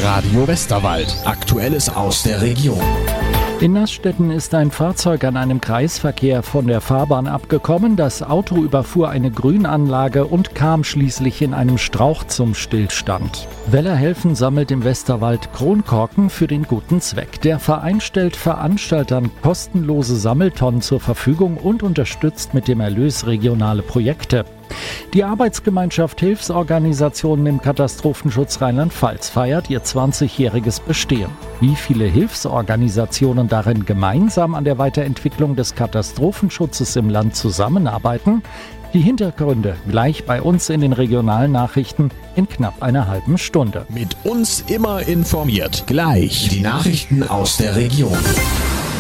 Radio Westerwald. Aktuelles aus der Region. In Naßstetten ist ein Fahrzeug an einem Kreisverkehr von der Fahrbahn abgekommen. Das Auto überfuhr eine Grünanlage und kam schließlich in einem Strauch zum Stillstand. Weller Helfen sammelt im Westerwald Kronkorken für den guten Zweck. Der Verein stellt Veranstaltern kostenlose Sammeltonnen zur Verfügung und unterstützt mit dem Erlös regionale Projekte. Die Arbeitsgemeinschaft Hilfsorganisationen im Katastrophenschutz Rheinland-Pfalz feiert ihr 20-jähriges Bestehen. Wie viele Hilfsorganisationen darin gemeinsam an der Weiterentwicklung des Katastrophenschutzes im Land zusammenarbeiten? Die Hintergründe gleich bei uns in den regionalen Nachrichten in knapp einer halben Stunde. Mit uns immer informiert. Gleich die Nachrichten aus der Region.